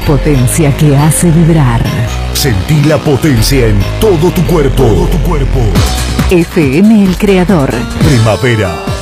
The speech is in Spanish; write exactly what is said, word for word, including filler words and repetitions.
Potencia que hace vibrar. Sentí la potencia en todo tu cuerpo. Todo tu cuerpo. F M El Creador. Primavera.